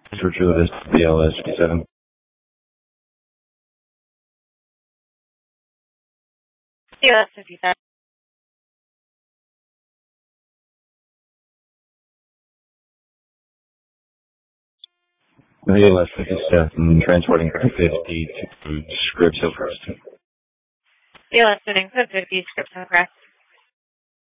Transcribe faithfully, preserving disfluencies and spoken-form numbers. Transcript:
Fortuitous B L S fifty-seven. B L S fifty-seven. B L S fifty-seven, transporting fifty to Scripps Hillcrest. B L S fifty, Scripps Hillcrest.